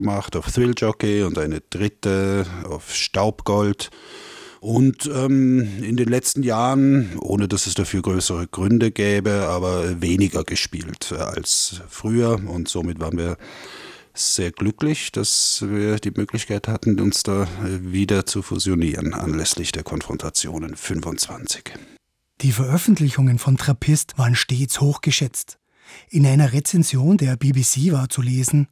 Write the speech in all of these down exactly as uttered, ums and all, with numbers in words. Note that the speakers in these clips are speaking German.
gemacht auf Thrill Jockey und eine dritte auf Staubgold. Und ähm, in den letzten Jahren, ohne dass es dafür größere Gründe gäbe, aber weniger gespielt als früher. Und somit waren wir sehr glücklich, dass wir die Möglichkeit hatten, uns da wieder zu fusionieren anlässlich der Konfrontationen fünfundzwanzig. Die Veröffentlichungen von Trappist waren stets hochgeschätzt. In einer Rezension der B B C war zu lesen: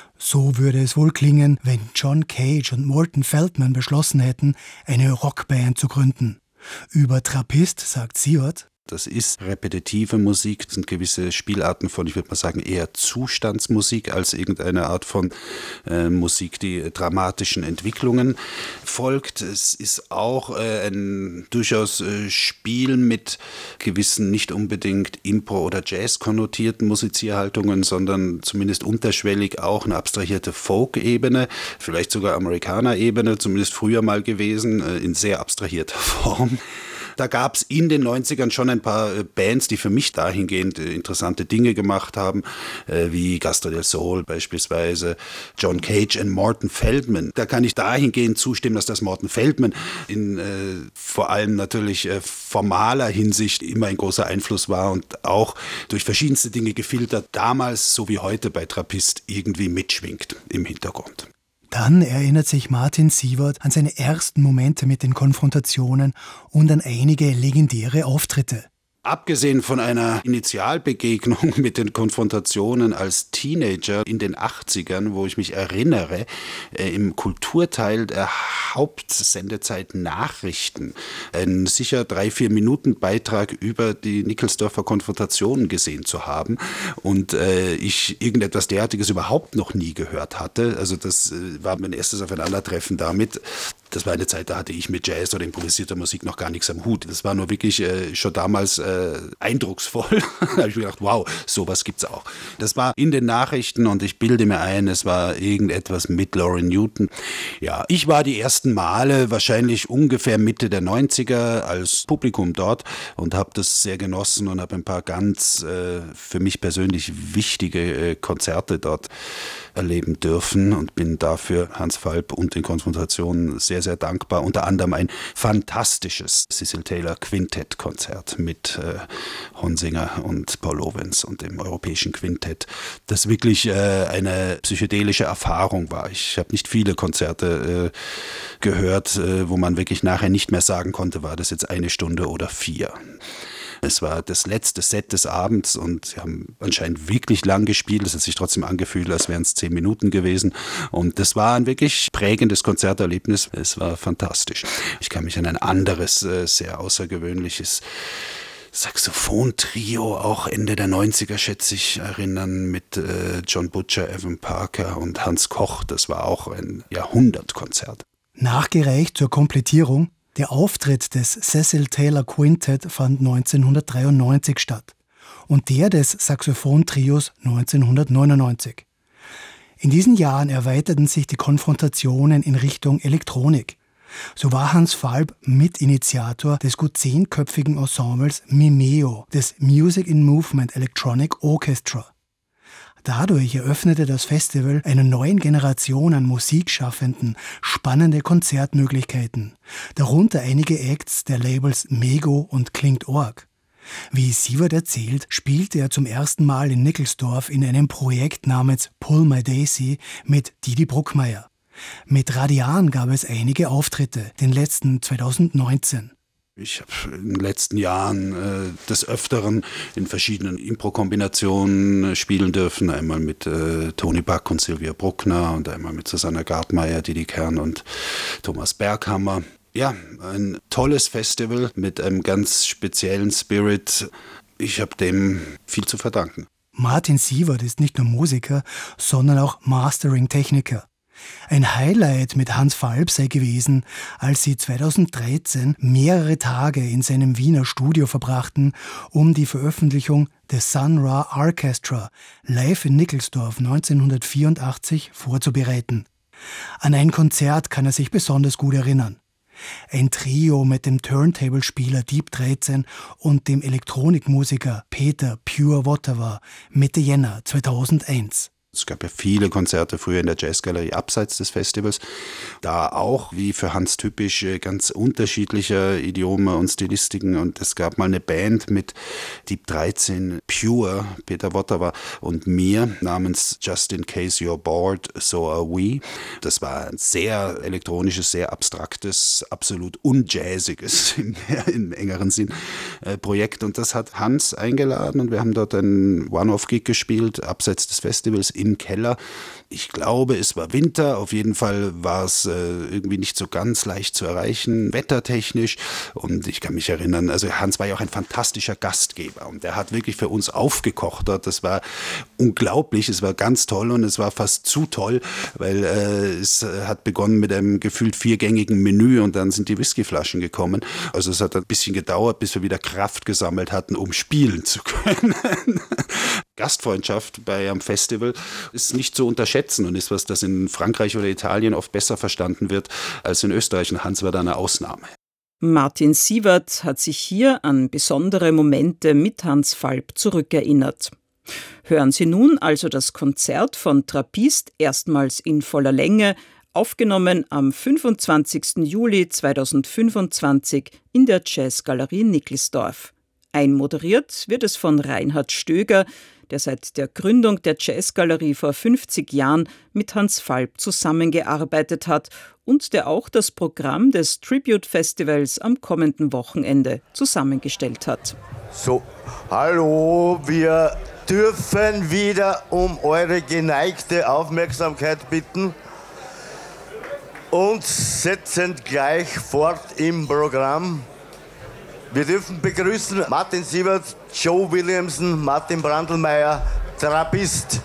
So würde es wohl klingen, wenn John Cage und Morton Feldman beschlossen hätten, eine Rockband zu gründen. Über Trappist sagt Sievert: Das ist repetitive Musik, das sind gewisse Spielarten von, ich würde mal sagen, eher Zustandsmusik als irgendeine Art von äh, Musik, die dramatischen Entwicklungen folgt. Es ist auch äh, ein durchaus äh, Spiel mit gewissen nicht unbedingt Impro- oder Jazz-konnotierten Musizierhaltungen, sondern zumindest unterschwellig auch eine abstrahierte Folk-Ebene, vielleicht sogar Amerikaner-Ebene, zumindest früher mal gewesen, äh, in sehr abstrahierter Form. Da gab es in den neunzigern schon ein paar Bands, die für mich dahingehend interessante Dinge gemacht haben, wie Gasto del Sol beispielsweise, John Cage und Morton Feldman. Da kann ich dahingehend zustimmen, dass das Morton Feldman in äh, vor allem natürlich äh, formaler Hinsicht immer ein großer Einfluss war und auch durch verschiedenste Dinge gefiltert, damals so wie heute bei Trappist irgendwie mitschwingt im Hintergrund. Dann erinnert sich Martin Sievert an seine ersten Momente mit den Konfrontationen und an einige legendäre Auftritte. Abgesehen von einer Initialbegegnung mit den Konfrontationen als Teenager in den achtzigern, wo ich mich erinnere, äh, im Kulturteil der Hauptsendezeit Nachrichten einen sicher drei, vier Minuten Beitrag über die Nickelsdorfer Konfrontationen gesehen zu haben und äh, ich irgendetwas derartiges überhaupt noch nie gehört hatte. Also das äh, war mein erstes Aufeinandertreffen damit. Das war eine Zeit, da hatte ich mit Jazz oder improvisierter Musik noch gar nichts am Hut. Das war nur wirklich äh, schon damals äh, eindrucksvoll. Da habe ich mir gedacht, wow, sowas gibt's auch. Das war in den Nachrichten und ich bilde mir ein, es war irgendetwas mit Laurie Newton. Ja, ich war die ersten Male wahrscheinlich ungefähr Mitte der neunziger als Publikum dort und habe das sehr genossen und habe ein paar ganz äh, für mich persönlich wichtige äh, Konzerte dort erleben dürfen und bin dafür Hans Falb und den Konfrontationen sehr, sehr dankbar. Unter anderem ein fantastisches Cecil Taylor Quintett-Konzert mit äh, Honsinger und Paul Lorenz und dem europäischen Quintett, das wirklich äh, eine psychedelische Erfahrung war. Ich habe nicht viele Konzerte äh, gehört, äh, wo man wirklich nachher nicht mehr sagen konnte, war das jetzt eine Stunde oder vier. Es war das letzte Set des Abends und sie haben anscheinend wirklich lang gespielt. Es hat sich trotzdem angefühlt, als wären es zehn Minuten gewesen. Und das war ein wirklich prägendes Konzerterlebnis. Es war fantastisch. Ich kann mich an ein anderes, sehr außergewöhnliches Saxophon-Trio, auch Ende der neunziger, schätze ich, erinnern, mit äh, John Butcher, Evan Parker und Hans Koch. Das war auch ein Jahrhundertkonzert. Nachgereicht zur Komplettierung: Der Auftritt des Cecil Taylor Quintett fand neunzehnhundertdreiundneunzig statt und der des Saxophon-Trios neunzehnhundertneunundneunzig. In diesen Jahren erweiterten sich die Konfrontationen in Richtung Elektronik. So war Hans Falb Mitinitiator des gut zehnköpfigen Ensembles Mimeo, des Music in Movement Electronic Orchestra. Dadurch eröffnete das Festival einer neuen Generation an Musikschaffenden spannende Konzertmöglichkeiten, darunter einige Acts der Labels Mego und Klingt.org. Wie Sievert erzählt, spielte er zum ersten Mal in Nickelsdorf in einem Projekt namens Pull My Daisy mit Didi Bruckmeier. Mit Radian gab es einige Auftritte, den letzten zweitausendneunzehn. Ich habe in den letzten Jahren äh, des Öfteren in verschiedenen Impro-Kombinationen äh, spielen dürfen. Einmal mit äh, Toni Back und Silvia Bruckner und einmal mit Susanna Gartmeier, Didi Kern und Thomas Berghammer. Ja, ein tolles Festival mit einem ganz speziellen Spirit. Ich habe dem viel zu verdanken. Martin Sievert ist nicht nur Musiker, sondern auch Mastering-Techniker. Ein Highlight mit Hans Falb sei gewesen, als sie zweitausenddreizehn mehrere Tage in seinem Wiener Studio verbrachten, um die Veröffentlichung des Sun Ra Orchestra live in Nickelsdorf neunzehnhundertvierundachtzig vorzubereiten. An ein Konzert kann er sich besonders gut erinnern. Ein Trio mit dem Turntable-Spieler Deep dreizehn und dem Elektronikmusiker Peter Pure Whatever Mitte Jänner zweitausendeins. Es gab ja viele Konzerte früher in der Jazzgalerie abseits des Festivals. Da auch, wie für Hans typisch, ganz unterschiedliche Idiome und Stilistiken. Und es gab mal eine Band mit Deep dreizehn, Pure, Peter Wotawa und mir namens Just in Case You're Bored, So Are We. Das war ein sehr elektronisches, sehr abstraktes, absolut unjazziges im, im engeren Sinn äh, Projekt. Und das hat Hans eingeladen und wir haben dort einen One-Off-Gig gespielt, abseits des Festivals, im Keller. Ich glaube, es war Winter. Auf jeden Fall war es äh, irgendwie nicht so ganz leicht zu erreichen, wettertechnisch. Und ich kann mich erinnern, also Hans war ja auch ein fantastischer Gastgeber. Und der hat wirklich für uns aufgekocht dort. Das war unglaublich. Es war ganz toll und es war fast zu toll, weil äh, es hat begonnen mit einem gefühlt viergängigen Menü und dann sind die Whiskyflaschen gekommen. Also es hat ein bisschen gedauert, bis wir wieder Kraft gesammelt hatten, um spielen zu können. Gastfreundschaft bei einem Festival ist nicht zu unterschätzen und ist was, das in Frankreich oder Italien oft besser verstanden wird als in Österreich. Und Hans war da eine Ausnahme. Martin Siewert hat sich hier an besondere Momente mit Hans Falb zurückerinnert. Hören Sie nun also das Konzert von Trappist erstmals in voller Länge, aufgenommen am fünfundzwanzigsten Juli zweitausendfünfundzwanzig in der Jazzgalerie Nickelsdorf. Einmoderiert wird es von Reinhard Stöger, der seit der Gründung der Jazzgalerie vor fünfzig Jahren mit Hans Falb zusammengearbeitet hat und der auch das Programm des Tribute Festivals am kommenden Wochenende zusammengestellt hat. So, hallo, wir dürfen wieder um eure geneigte Aufmerksamkeit bitten und setzen gleich fort im Programm. Wir dürfen begrüßen Martin Siewert, Joe Williamson, Martin Brandlmeier, Trappist.